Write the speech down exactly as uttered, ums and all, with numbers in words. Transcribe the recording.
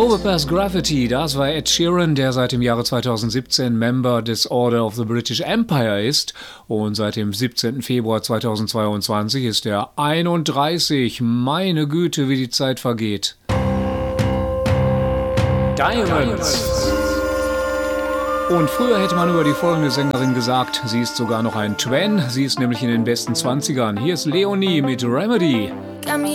Overpass Graffiti, das war Ed Sheeran, der seit dem Jahre zweitausendsiebzehn Member des Order of the British Empire ist. Und seit dem siebzehnten Februar zweitausendzweiundzwanzig ist er einunddreißig. Meine Güte, wie die Zeit vergeht. Diamonds. Und früher hätte man über die folgende Sängerin gesagt, sie ist sogar noch ein Twen. Sie ist nämlich in den besten zwanzigern. Hier ist Leonie mit Remedy.